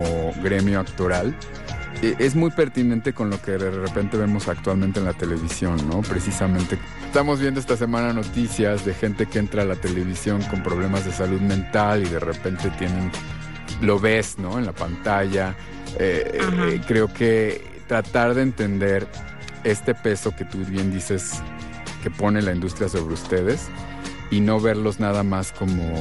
como gremio actoral, es muy pertinente con lo que de repente vemos actualmente en la televisión, ¿no? Precisamente estamos viendo esta semana noticias de gente que entra a la televisión con problemas de salud mental y de repente lo ves, ¿no? En la pantalla. Creo que tratar de entender este peso que tú bien dices que pone la industria sobre ustedes y no verlos nada más como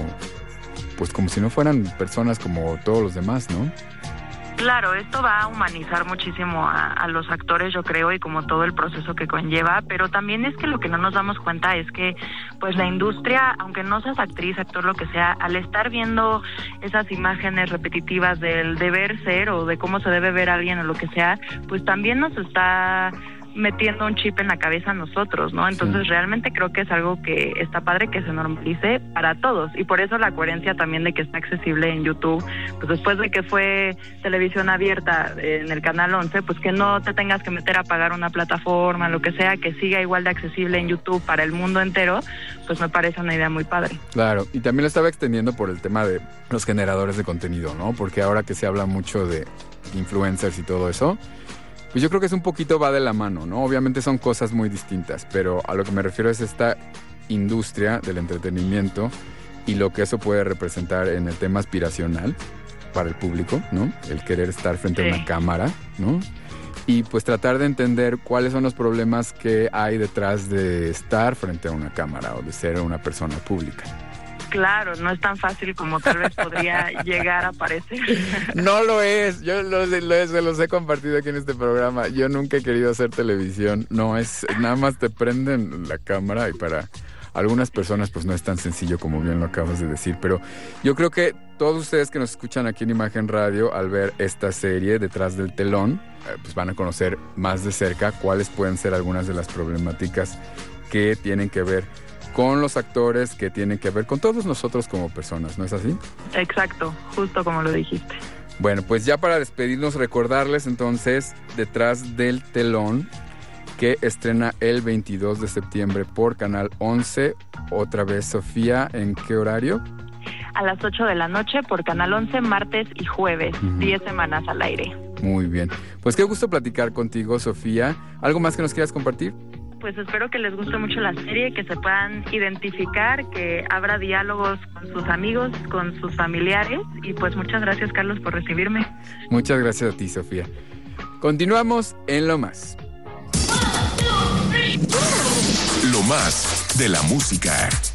si no fueran personas como todos los demás, ¿no? Claro, esto va a humanizar muchísimo a los actores, yo creo, y como todo el proceso que conlleva, pero también es que lo que no nos damos cuenta es que pues la industria, aunque no seas actriz, actor, lo que sea, al estar viendo esas imágenes repetitivas del deber ser o de cómo se debe ver a alguien o lo que sea, pues también nos está metiendo un chip en la cabeza a nosotros, ¿no? Entonces realmente creo que es algo que está padre que se normalice para todos, y por eso la coherencia también de que está accesible en YouTube, pues después de que fue televisión abierta en el Canal 11, pues que no te tengas que meter a pagar una plataforma, lo que sea, que siga igual de accesible en YouTube para el mundo entero, pues me parece una idea muy padre. Claro, y también lo estaba extendiendo por el tema de los generadores de contenido, ¿no? Porque ahora que se habla mucho de influencers y todo eso, pues yo creo que es un poquito va de la mano, ¿no? Obviamente son cosas muy distintas, pero a lo que me refiero es esta industria del entretenimiento y lo que eso puede representar en el tema aspiracional para el público, ¿no? El querer estar frente a una cámara, ¿no? Y pues tratar de entender cuáles son los problemas que hay detrás de estar frente a una cámara o de ser una persona pública. Claro, no es tan fácil como tal vez podría llegar a parecer. No lo es, yo se los he compartido aquí en este programa. Yo nunca he querido hacer televisión, no es, nada más te prenden la cámara y para algunas personas pues no es tan sencillo como bien lo acabas de decir, pero yo creo que todos ustedes que nos escuchan aquí en Imagen Radio, al ver esta serie Detrás del Telón, pues van a conocer más de cerca cuáles pueden ser algunas de las problemáticas que tienen que ver con los actores, que tienen que ver con todos nosotros como personas, ¿no es así? Exacto, justo como lo dijiste. Bueno, pues ya para despedirnos, recordarles entonces Detrás del Telón, que estrena el 22 de septiembre por Canal 11. Otra vez, Sofía, ¿en qué horario? A las 8 de la noche por Canal 11, martes y jueves, 10 semanas al aire. Muy bien. Pues qué gusto platicar contigo, Sofía. ¿Algo más que nos quieras compartir? Pues espero que les guste mucho la serie, que se puedan identificar, que abra diálogos con sus amigos, con sus familiares, y pues muchas gracias, Carlos, por recibirme. Muchas gracias a ti, Sofía. Continuamos en Lo Más. Lo más de la música.